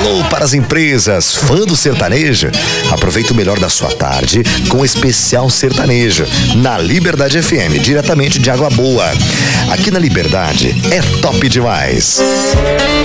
Alô para as empresas, fã do sertanejo? Aproveita o melhor da sua tarde com o Especial Sertanejo, na Liberdade FM, diretamente de Água Boa. Aqui na Liberdade é top demais.